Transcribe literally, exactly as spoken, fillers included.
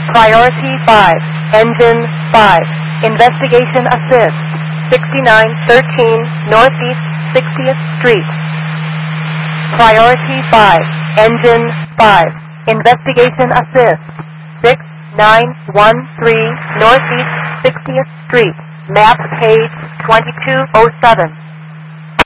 Priority five, Engine five, Investigation Assist, sixty-nine thirteen Northeast sixtieth Street. Priority five, Engine five, Investigation Assist, six nine one three Northeast sixtieth Street, map page twenty-two oh seven.